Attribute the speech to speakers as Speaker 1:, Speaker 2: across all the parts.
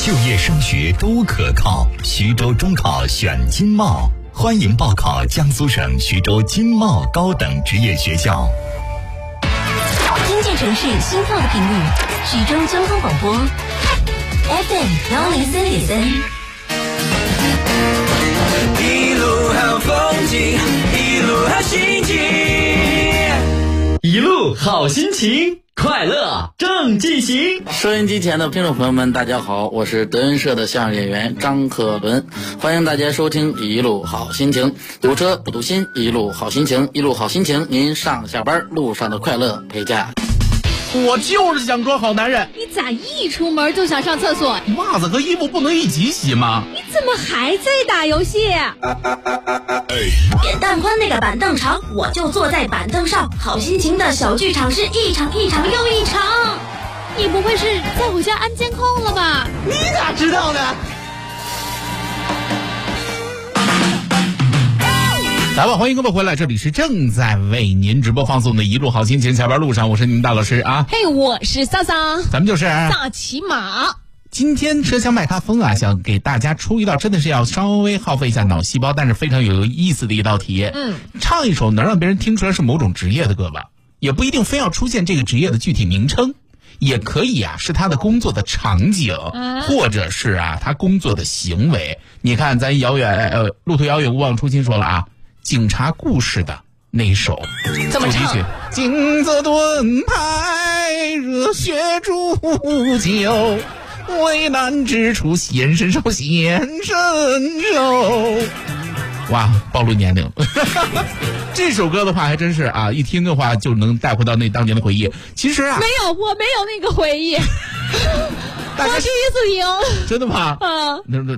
Speaker 1: 就业升学都可靠，徐州中考选经贸，欢迎报考江苏省徐州经贸高等职业学校。
Speaker 2: 听见城市心跳的频率，徐州交通广播 FM103.3。
Speaker 3: 一路好风景，一路好心情，
Speaker 4: 一路好心情，快乐正进行。
Speaker 5: 收音机前的听众朋友们，大家好，我是德云社的相声演员张克伦，欢迎大家收听一路好心情。堵车不堵心，一路好心情，一路好心情，您上下班路上的快乐陪驾。
Speaker 6: 我就是想装好男人。
Speaker 7: 你咋一出门就想上厕所？
Speaker 6: 袜子和衣服不能一起洗吗？
Speaker 7: 你怎么还在打游戏？
Speaker 2: 扁担宽那个板凳长，我就坐在板凳上。好心情的小剧场是一场一场又一场。
Speaker 7: 你不会是在我家安监控了吧？
Speaker 6: 你咋知道的？来吧，欢迎各位回来，这里是正在为您直播放送的一路好心情，下班路上，我是你们大老师啊。
Speaker 7: 嘿，我是萨萨，
Speaker 6: 咱们就是
Speaker 7: 萨骑马。
Speaker 6: 今天车厢麦咖风啊，想给大家出一道真的是要稍微耗费一下脑细胞，但是非常有意思的一道题。唱一首能让别人听出来是某种职业的歌吧，也不一定非要出现这个职业的具体名称，也可以啊是他的工作的场景，或者是啊他工作的行为。你看咱路途遥远勿忘初心说了啊，警察故事的那一首
Speaker 7: 怎么唱？
Speaker 6: 金色盾牌，热血铸就，危难之处显身手，显身手。哇，暴露年龄了。这首歌的话还真是啊，一听的话就能带回到那当年的回忆。其实啊，
Speaker 7: 没有，我没有那个回忆。我第一次听。
Speaker 6: 真的吗？
Speaker 7: 啊。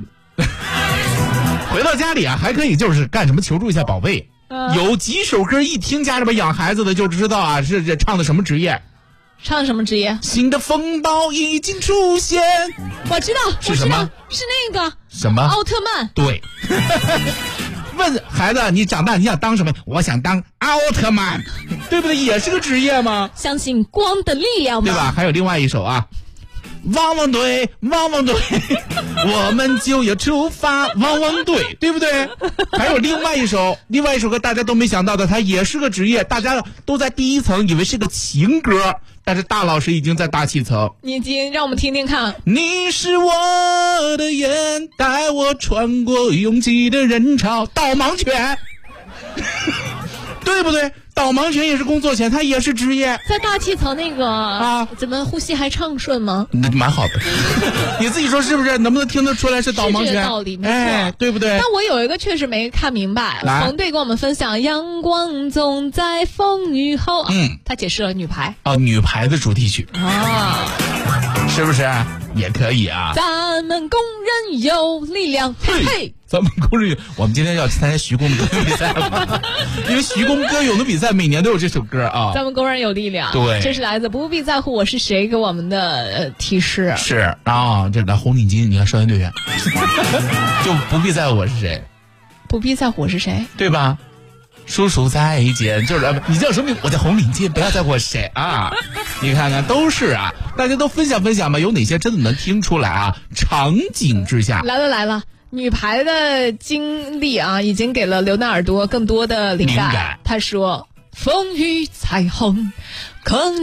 Speaker 6: 回到家里啊，还可以就是干什么求助一下宝贝。有几首歌一听家里边养孩子的就知道啊，是唱的什么职业？
Speaker 7: 唱什么职业？
Speaker 6: 新的风暴已经出现。
Speaker 7: 我知道
Speaker 6: 是什么？
Speaker 7: 是那个
Speaker 6: 什么？
Speaker 7: 奥特曼。
Speaker 6: 对。问孩子，你长大你想当什么？我想当奥特曼，对不对？也是个职业吗？
Speaker 7: 相信光的力量吗？
Speaker 6: 对吧？还有另外一首啊，汪汪队，汪汪队，我们就要出发，汪汪队，对不对？还有另外一首歌，大家都没想到的，它也是个职业，大家都在第一层以为是个情歌，但是大老师已经在大气层。
Speaker 7: 你已经让我们听听看。
Speaker 6: 你是我的眼，带我穿过拥挤的人潮。导盲犬，对不对？导盲犬也是工作犬，它也是职业。
Speaker 7: 在大气层那个
Speaker 6: 啊，
Speaker 7: 怎么呼吸还畅顺吗？
Speaker 6: 那蛮好的。你自己说是不是？能不能听得出来是导盲犬？
Speaker 7: 是这个道理，没错，
Speaker 6: 哎，对不对？
Speaker 7: 但我有一个确实没看明白。冯队跟我们分享阳光总在风雨后。他解释了女排。哦，
Speaker 6: 女排的主题曲
Speaker 7: 啊，
Speaker 6: 是不是也可以啊？
Speaker 7: 咱们工人有力量，嘿嘿。
Speaker 6: 咱们工人，我们今天要参加徐工歌咏比赛吗？因为徐工歌咏的比赛每年都有这首歌啊。
Speaker 7: 咱们工人有力量，
Speaker 6: 对，
Speaker 7: 这是来自不必在乎我是谁给我们的提示。
Speaker 6: 是啊，这来红领巾，你看少先队员，就不必在乎我是谁，
Speaker 7: 不必在乎我是谁，
Speaker 6: 对吧？叔叔再见，就是你叫什么名？我叫红领巾，不要在乎我谁啊！你看看，都是啊，大家都分享分享吧，有哪些真的能听出来啊？场景之下，
Speaker 7: 来了。女排的经历啊，已经给了刘纳尔多更多的灵感。他说：“风雨彩虹，可